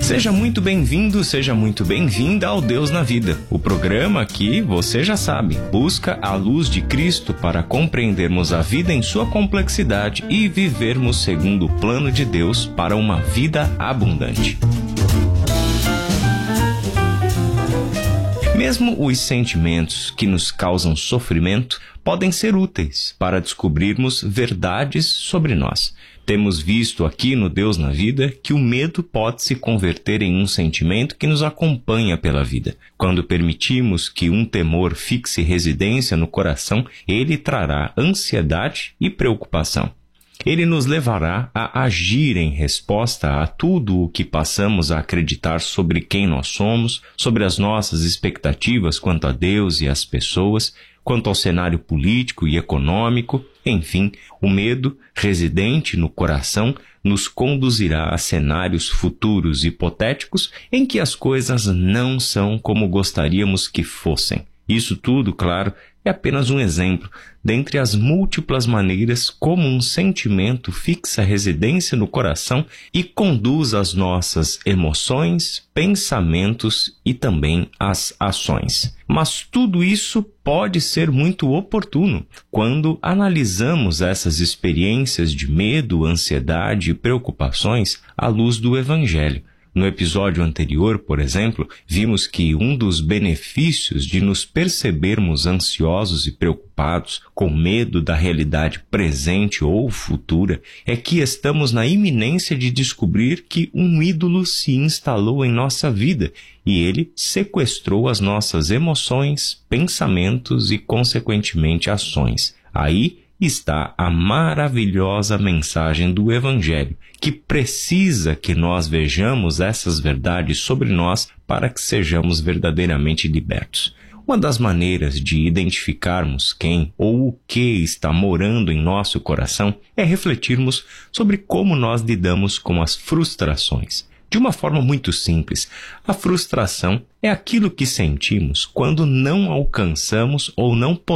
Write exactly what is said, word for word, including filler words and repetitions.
Seja muito bem-vindo, seja muito bem-vinda ao Deus na Vida. O programa que, você já sabe, busca a luz de Cristo para compreendermos a vida em sua complexidade e vivermos segundo o plano de Deus para uma vida abundante. Mesmo os sentimentos que nos causam sofrimento podem ser úteis para descobrirmos verdades sobre nós. Temos visto aqui no Deus na Vida que o medo pode se converter em um sentimento que nos acompanha pela vida. Quando permitimos que um temor fixe residência no coração, ele trará ansiedade e preocupação. Ele nos levará a agir em resposta a tudo o que passamos a acreditar sobre quem nós somos, sobre as nossas expectativas quanto a Deus e as pessoas, quanto ao cenário político e econômico. Enfim, o medo residente no coração nos conduzirá a cenários futuros hipotéticos em que as coisas não são como gostaríamos que fossem. Isso tudo, claro, é apenas um exemplo dentre as múltiplas maneiras como um sentimento fixa residência no coração e conduz as nossas emoções, pensamentos e também as ações. Mas tudo isso pode ser muito oportuno quando analisamos essas experiências de medo, ansiedade e preocupações à luz do Evangelho. No episódio anterior, por exemplo, vimos que um dos benefícios de nos percebermos ansiosos e preocupados, com medo da realidade presente ou futura, é que estamos na iminência de descobrir que um ídolo se instalou em nossa vida e ele sequestrou as nossas emoções, pensamentos e, consequentemente, ações. Aí está a maravilhosa mensagem do Evangelho, que precisa que nós vejamos essas verdades sobre nós para que sejamos verdadeiramente libertos. Uma das maneiras de identificarmos quem ou o que está morando em nosso coração é refletirmos sobre como nós lidamos com as frustrações. De uma forma muito simples, a frustração é aquilo que sentimos quando não alcançamos ou não podemos